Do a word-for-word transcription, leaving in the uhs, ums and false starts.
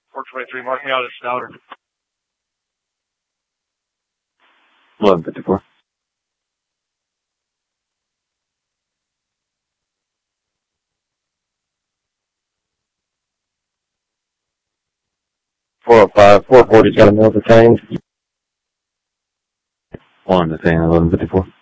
four twenty-three, mark me out as Snouter. eleven fifty-four. four oh five, four forty's got a male detained. One detained, eleven fifty-four.